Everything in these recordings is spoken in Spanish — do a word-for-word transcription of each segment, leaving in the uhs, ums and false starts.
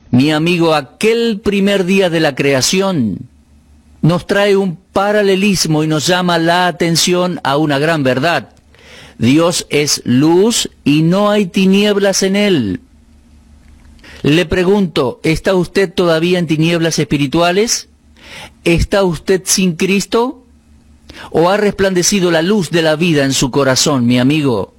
Mi amigo, aquel primer día de la creación nos trae un paralelismo y nos llama la atención a una gran verdad. Dios es luz y no hay tinieblas en él. Le pregunto, ¿está usted todavía en tinieblas espirituales? ¿Está usted sin Cristo? ¿O ha resplandecido la luz de la vida en su corazón, mi amigo?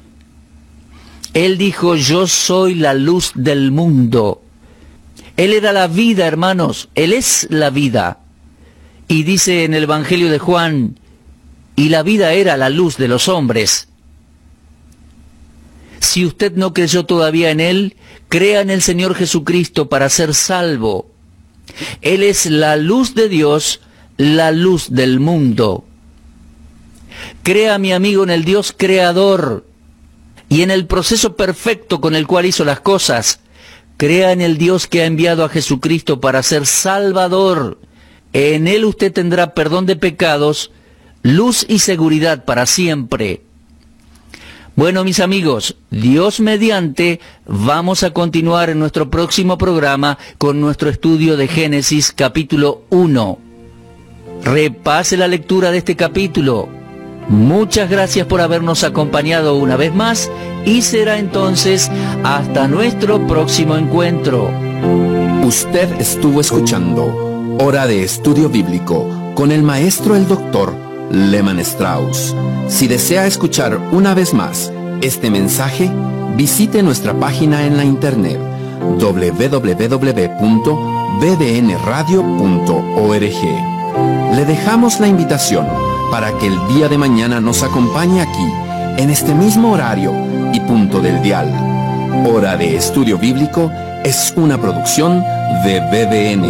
Él dijo, yo soy la luz del mundo. Él era la vida, hermanos, Él es la vida. Y dice en el Evangelio de Juan, y la vida era la luz de los hombres. Si usted no creyó todavía en Él, crea en el Señor Jesucristo para ser salvo. Él es la luz de Dios, la luz del mundo. Crea, mi amigo, en el Dios creador y en el proceso perfecto con el cual hizo las cosas. Crea en el Dios que ha enviado a Jesucristo para ser Salvador. En Él usted tendrá perdón de pecados, luz y seguridad para siempre. Bueno, mis amigos, Dios mediante, vamos a continuar en nuestro próximo programa con nuestro estudio de Génesis capítulo uno. Repase la lectura de este capítulo. Muchas gracias por habernos acompañado una vez más y será entonces hasta nuestro próximo encuentro. Usted estuvo escuchando Hora de Estudio Bíblico con el maestro el doctor Lehman Strauss. Si desea escuchar una vez más este mensaje, visite nuestra página en la internet doble u doble u doble u punto b d n radio punto org. Le dejamos la invitación para que el día de mañana nos acompañe aquí, en este mismo horario y punto del dial. Hora de Estudio Bíblico es una producción de B D N.